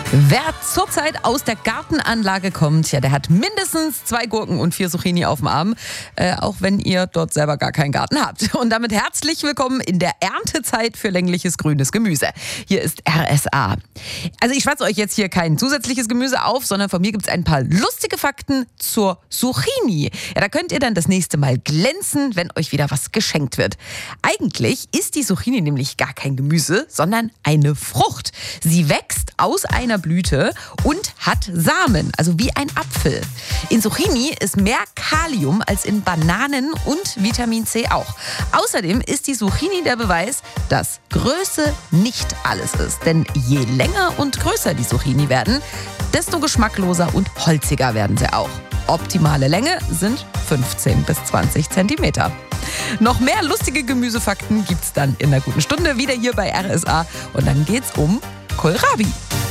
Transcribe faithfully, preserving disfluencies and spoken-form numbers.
Wer zurzeit aus der Gartenanlage kommt, ja, der hat mindestens zwei Gurken und vier Zucchini auf dem Arm, äh, auch wenn ihr dort selber gar keinen Garten habt. Und damit herzlich willkommen in der Erntezeit für längliches grünes Gemüse. Hier ist R S A. Also ich schwatze euch jetzt hier kein zusätzliches Gemüse auf, sondern von mir gibt es ein paar lustige Fakten zur Zucchini. Ja, da könnt ihr dann das nächste Mal glänzen, wenn euch wieder was geschenkt wird. Eigentlich ist die Zucchini nämlich gar kein Gemüse, sondern eine Frucht. Sie wächst aus einer Blüte und hat Samen, also wie ein Apfel. In Zucchini ist mehr Kalium als in Bananen und Vitamin C auch. Außerdem ist die Zucchini der Beweis, dass Größe nicht alles ist. Denn je länger und größer die Zucchini werden, desto geschmackloser und holziger werden sie auch. Optimale Länge sind fünfzehn bis zwanzig Zentimeter. Noch mehr lustige Gemüsefakten gibt's dann in einer guten Stunde wieder hier bei R S A. Und dann geht's um Kohlrabi.